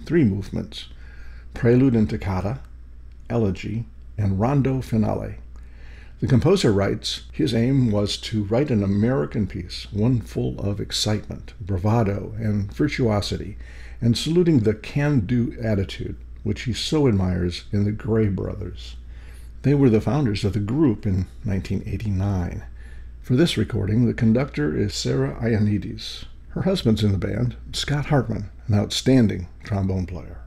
3 movements: Prelude and Toccata, Elegy, and Rondo Finale. The composer writes, his aim was to write an American piece, one full of excitement, bravado, and virtuosity, and saluting the can-do attitude, which he so admires in the Gray Brothers. They were the founders of the group in 1989. For this recording, the conductor is Sarah Ioannidis. Her husband's in the band, Scott Hartman, an outstanding trombone player.